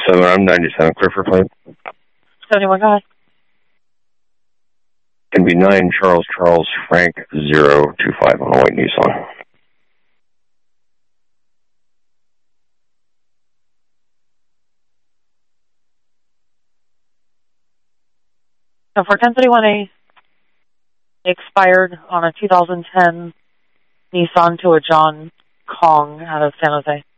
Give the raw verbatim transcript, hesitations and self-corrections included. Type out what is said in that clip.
seven, I'm ninety-seven, clear for plate. seventy-one, go ahead. Can be nine, Charles, Charles, Frank, zero, two, five on a white Nissan. So for ten thirty-one A, expired on a two thousand ten Nissan to a John Kong out of San Jose.